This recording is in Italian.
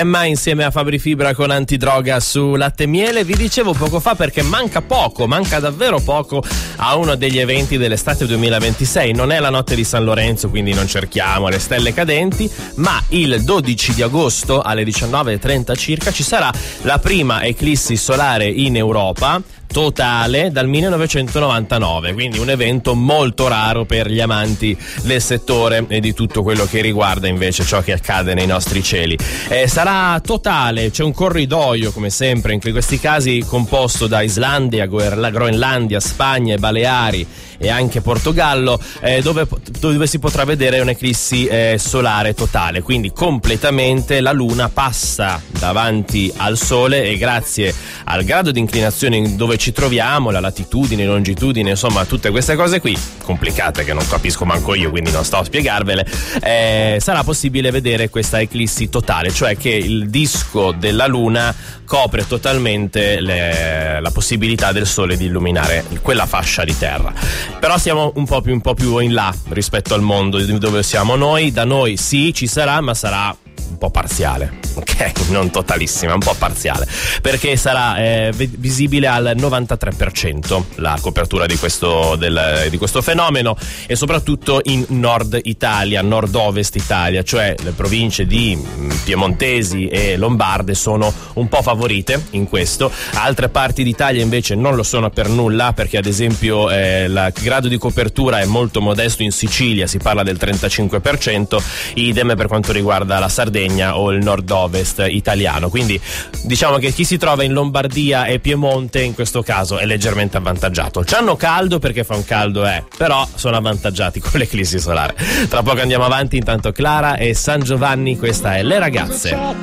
Emma insieme a Fabri Fibra con Antidroga su Latte e Miele. Vi dicevo poco fa perché manca davvero poco a uno degli eventi dell'estate 2026. Non è la notte di San Lorenzo, quindi non cerchiamo le stelle cadenti, ma il 12 di agosto alle 19:30 circa ci sarà la prima eclissi solare in Europa totale dal 1999, quindi un evento molto raro per gli amanti del settore e di tutto quello che riguarda invece ciò che accade nei nostri cieli. Sarà totale, c'è un corridoio come sempre in questi casi composto da Islandia, Groenlandia, Spagna e Baleari e anche Portogallo, dove si potrà vedere un'eclissi solare totale, quindi completamente la luna passa davanti al sole e grazie al grado di inclinazione dove ci troviamo, la latitudine, longitudine, insomma tutte queste cose qui complicate che non capisco manco io, quindi non sto a spiegarvele, sarà possibile vedere questa eclissi totale, cioè che il disco della luna copre totalmente la possibilità del sole di illuminare quella fascia di terra. Però siamo un po' più in là rispetto al mondo dove siamo noi. Da noi sì, ci sarà, ma sarà un po' parziale, ok? Non totalissima, un po' parziale, perché sarà visibile al 93% la copertura di questo fenomeno, e soprattutto in nord Italia, nord-ovest Italia, cioè le province di piemontesi e lombarde sono un po' favorite in questo. Altre parti d'Italia invece non lo sono per nulla, perché ad esempio il grado di copertura è molto modesto. In Sicilia si parla del 35%, idem per quanto riguarda la Sardegna o il nord-ovest italiano, quindi diciamo che chi si trova in Lombardia e Piemonte in questo caso è leggermente avvantaggiato. C'hanno caldo perché fa un caldo, però sono avvantaggiati con l'eclissi solare. Tra poco andiamo avanti, intanto Clara e San Giovanni, questa è Le Ragazze.